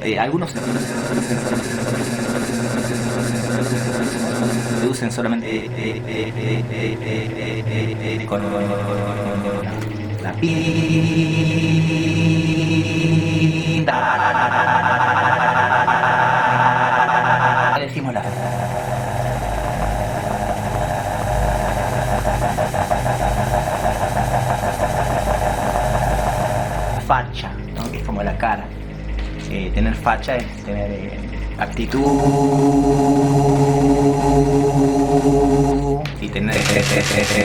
algunos se reducen solamente con la pinta. Decimos la facha, ¿no? Que es como la cara. Tener facha es tener actitud y tener